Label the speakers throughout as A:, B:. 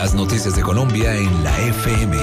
A: Las noticias de Colombia en la FM.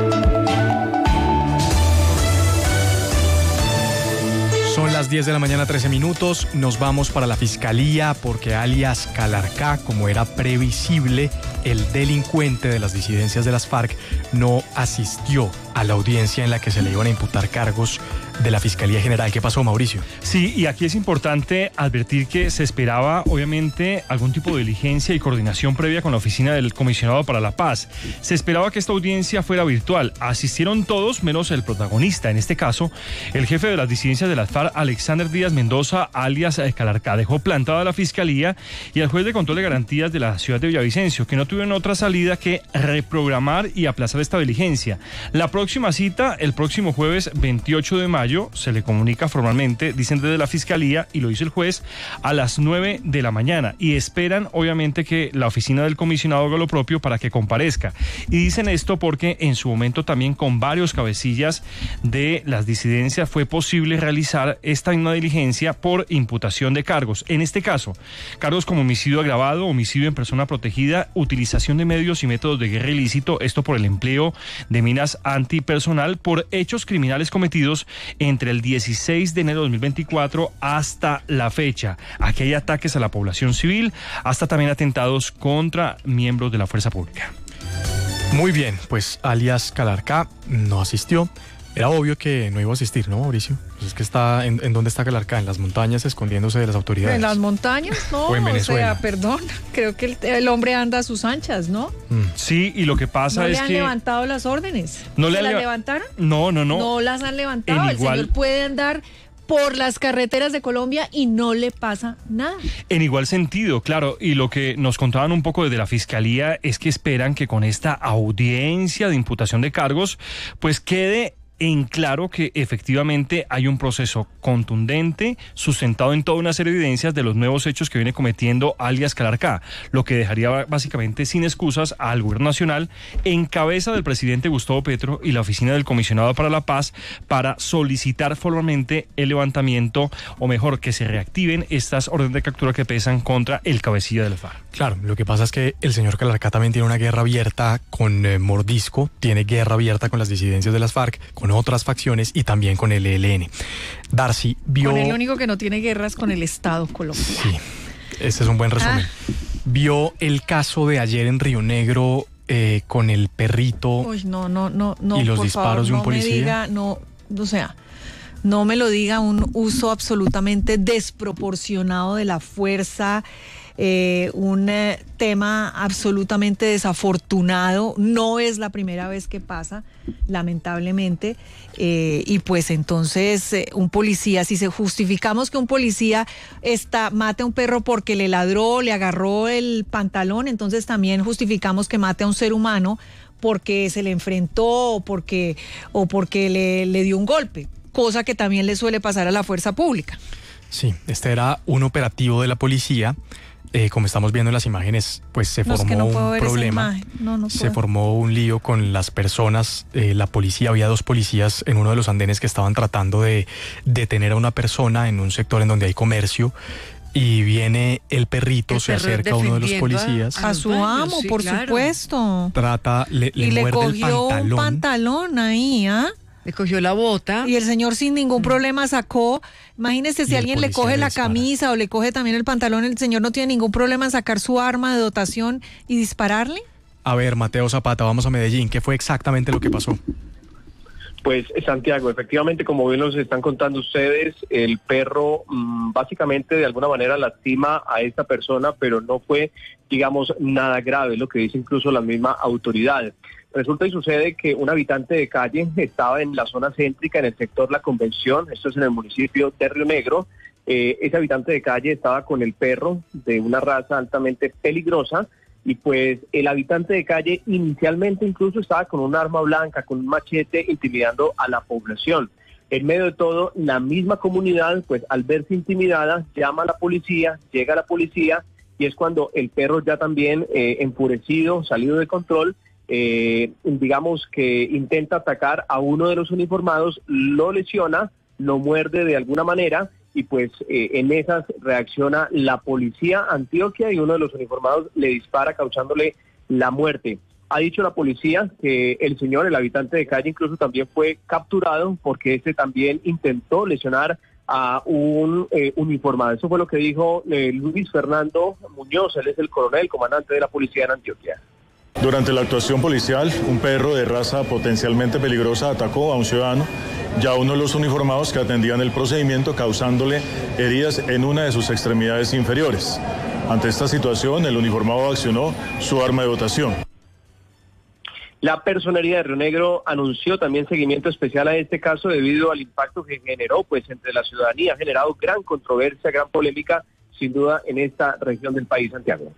B: Son las 10 de la mañana, 13 minutos. Nos vamos para la fiscalía porque alias Calarcá, como era previsible, el delincuente de las disidencias de las FARC no asistió a la audiencia en la que se le iban a imputar cargos de la Fiscalía General. ¿Qué pasó, Mauricio?
C: Sí, y aquí es importante advertir que se esperaba, obviamente, algún tipo de diligencia y coordinación previa con la oficina del Comisionado para la Paz. Se esperaba que esta audiencia fuera virtual. Asistieron todos, menos el protagonista. En este caso, el jefe de las disidencias de las FARC, Alexander Díaz Mendoza, alias Calarcá, dejó plantada la Fiscalía y al juez de control de garantías de la ciudad de Villavicencio, que no tuvieron otra salida que reprogramar y aplazar esta diligencia. La próxima cita, el próximo jueves 28 de mayo, se le comunica formalmente, dicen desde la Fiscalía, y lo hizo el juez, a las 9 de la mañana. Y esperan, obviamente, que la oficina del comisionado haga lo propio para que comparezca. Y dicen esto porque en su momento también con varios cabecillas de las disidencias fue posible realizar esta misma diligencia por imputación de cargos. En este caso, cargos como homicidio agravado, homicidio en persona protegida, utilización de medios y métodos de guerra ilícito, esto por el empleo de minas antipersonal, por hechos criminales cometidos entre el 16 de enero de 2024 hasta la fecha. Aquí hay ataques a la población civil, hasta también atentados contra miembros de la fuerza pública.
B: Muy bien, pues alias Calarcá no asistió. Era obvio que no iba a asistir, ¿no, Mauricio? Pues es que está, ¿en dónde está Calarcá? ¿En las montañas escondiéndose de las autoridades?
D: ¿En las montañas? No,
B: ¿O en Venezuela?
D: O sea, perdón, creo que el hombre anda a sus anchas, ¿no?
C: Sí, y lo que pasa es que...
D: ¿No le han levantado las órdenes?
C: ¿No
D: ¿Se
C: las
D: levantaron?
C: No.
D: No las han levantado. El señor puede andar por las carreteras de Colombia y no le pasa nada.
C: En igual sentido, claro, y lo que nos contaban un poco desde la Fiscalía es que esperan que con esta audiencia de imputación de cargos, pues quede en claro que efectivamente hay un proceso contundente, sustentado en toda una serie de evidencias de los nuevos hechos que viene cometiendo alias Calarcá, lo que dejaría básicamente sin excusas al gobierno nacional en cabeza del presidente Gustavo Petro y la oficina del Comisionado para la Paz para solicitar formalmente el levantamiento, o mejor, que se reactiven estas órdenes de captura que pesan contra el cabecilla del FARC.
B: Claro, lo que pasa es que el señor Calarcá también tiene una guerra abierta con Mordisco, tiene guerra abierta con las disidencias de las FARC, con otras facciones y también con el ELN. Darcy vio...
D: Con el único que no tiene guerras con el Estado colombiano.
B: Sí, ese es un buen resumen. Vio el caso de ayer en Río Negro con el perrito.
D: Uy, no,
B: y los
D: por
B: disparos
D: favor,
B: de un policía.
D: No me lo diga, un uso absolutamente desproporcionado de la fuerza, un tema absolutamente desafortunado. No es la primera vez que pasa, lamentablemente, y pues entonces un policía, si se justificamos que un policía mate a un perro porque le ladró, le agarró el pantalón, entonces también justificamos que mate a un ser humano porque se le enfrentó o porque le dio un golpe, cosa que también le suele pasar a la fuerza pública.
B: Sí, este era un operativo de la policía. Como estamos viendo en las imágenes, pues se formó un problema, se formó un lío con las personas, la policía, había dos policías en uno de los andenes que estaban tratando de detener a una persona en un sector en donde hay comercio, y viene el perrito, se acerca a uno de los policías.
D: A su amo, sí, por supuesto.
B: Le muerde
D: cogió
B: el pantalón.
D: Un pantalón ahí, ¿ah?
E: Le cogió la bota.
D: Y el señor sin ningún problema sacó, imagínese si alguien le coge la camisa o le coge también el pantalón, el señor no tiene ningún problema en sacar su arma de dotación y dispararle.
B: A ver, Mateo Zapata, vamos a Medellín, ¿qué fue exactamente lo que pasó?
F: Pues Santiago, efectivamente, como bien nos están contando ustedes, el perro básicamente de alguna manera lastima a esta persona, pero no fue, digamos, nada grave, lo que dice incluso la misma autoridad. Resulta y sucede que un habitante de calle estaba en la zona céntrica, en el sector La Convención, esto es en el municipio de Río Negro. Ese habitante de calle estaba con el perro de una raza altamente peligrosa, y pues el habitante de calle inicialmente incluso estaba con un arma blanca, con un machete, intimidando a la población. En medio de todo, la misma comunidad, pues al verse intimidada, llama a la policía, llega la policía, y es cuando el perro ya también enfurecido, salido de control, digamos que intenta atacar a uno de los uniformados, lo lesiona, lo muerde de alguna manera, y pues en esas reacciona la policía Antioquia y uno de los uniformados le dispara causándole la muerte. Ha dicho la policía que el señor, el habitante de calle, incluso también fue capturado porque este también intentó lesionar a un uniformado. Eso fue lo que dijo Luis Fernando Muñoz, él es el coronel, comandante de la policía en Antioquia.
E: Durante la actuación policial, un perro de raza potencialmente peligrosa atacó a un ciudadano, ya uno de los uniformados que atendían el procedimiento, causándole heridas en una de sus extremidades inferiores. Ante esta situación, el uniformado accionó su arma de dotación.
F: La Personería de Río Negro anunció también seguimiento especial a este caso debido al impacto que generó, pues entre la ciudadanía, ha generado gran controversia, gran polémica, sin duda, en esta región del país, Santiago.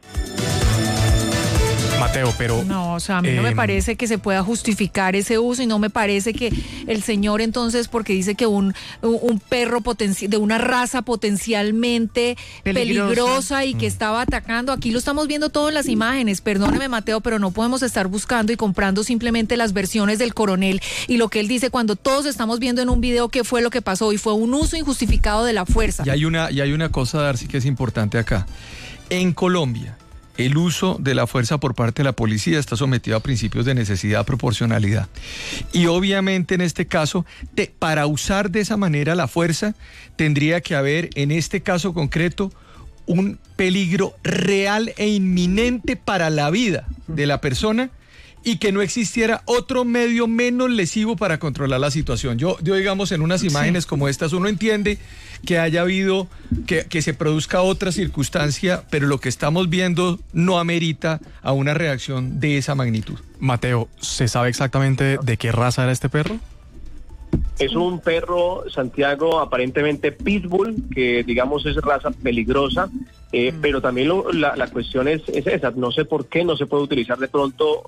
B: Mateo, pero...
D: No, o sea, a mí no me parece que se pueda justificar ese uso y no me parece que el señor entonces, porque dice que un perro de una raza potencialmente peligrosa y que estaba atacando, aquí lo estamos viendo todo en las imágenes, perdóneme Mateo, pero no podemos estar buscando y comprando simplemente las versiones del coronel y lo que él dice cuando todos estamos viendo en un video qué fue lo que pasó y fue un uso injustificado de la fuerza.
G: Y hay una cosa, Darcy, que es importante acá. En Colombia, el uso de la fuerza por parte de la policía está sometido a principios de necesidad, proporcionalidad. Y obviamente en este caso, para usar de esa manera la fuerza, tendría que haber, en este caso concreto, un peligro real e inminente para la vida de la persona y que no existiera otro medio menos lesivo para controlar la situación. Yo digamos, en unas imágenes como estas, uno entiende que haya habido, que se produzca otra circunstancia, pero lo que estamos viendo no amerita a una reacción de esa magnitud.
B: Mateo, ¿se sabe exactamente de qué raza era este perro?
F: Es un perro, Santiago, aparentemente pitbull, que digamos es raza peligrosa, pero también la cuestión es esa, no sé por qué no se puede utilizar de pronto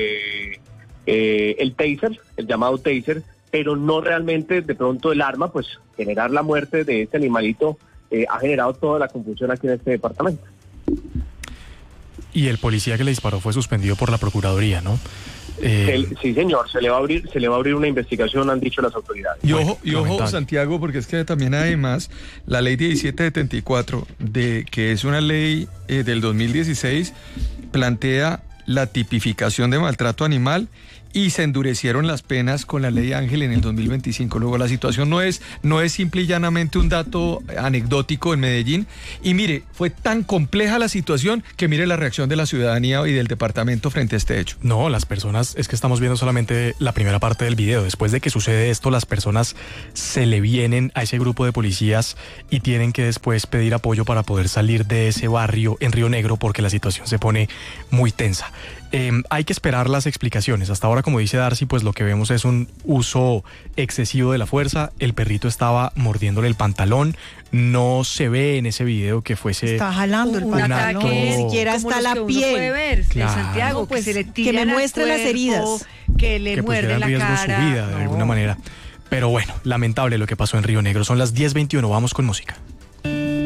F: el taser, el llamado taser, pero no realmente de pronto el arma, pues generar la muerte de este animalito ha generado toda la confusión aquí en este departamento.
B: Y el policía que le disparó fue suspendido por la Procuraduría, ¿no?
F: Sí, señor, se le va a abrir una investigación, han dicho las autoridades.
G: Y ojo, Santiago, porque es que también además la ley 1774, que es una ley del 2016, plantea la tipificación de maltrato animal y se endurecieron las penas con la ley Ángel en el 2025. Luego la situación no es simple y llanamente un dato anecdótico en Medellín. Y mire, fue tan compleja la situación que mire la reacción de la ciudadanía y del departamento frente a este hecho.
B: No, las personas, es que estamos viendo solamente la primera parte del video. Después de que sucede esto, las personas se le vienen a ese grupo de policías y tienen que después pedir apoyo para poder salir de ese barrio en Río Negro porque la situación se pone muy tensa. Hay que esperar las explicaciones. Hasta ahora, como dice Darcy, pues lo que vemos es un uso excesivo de la fuerza. El perrito estaba mordiéndole el pantalón. No se ve en ese video que fuese
D: está jalando el pantalón, ni siquiera está la piel.
H: Puede ver, claro. Santiago,
D: pues,
H: que se le tira,
D: que me muestre
H: cuerpo,
D: las heridas,
H: que le muerde la cara,
B: su vida, de alguna manera. Pero bueno, lamentable lo que pasó en Río Negro. Son las 10:21, vamos con música.